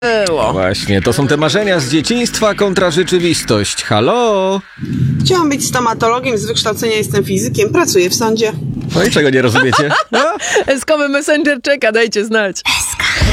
było. Właśnie, to są te marzenia z dzieciństwa kontra rzeczywistość. Halo? Chciałam być stomatologiem, z wykształcenia jestem fizykiem, pracuję w sądzie. No i czego nie rozumiecie? No? Eskowy Messenger czeka, dajcie znać.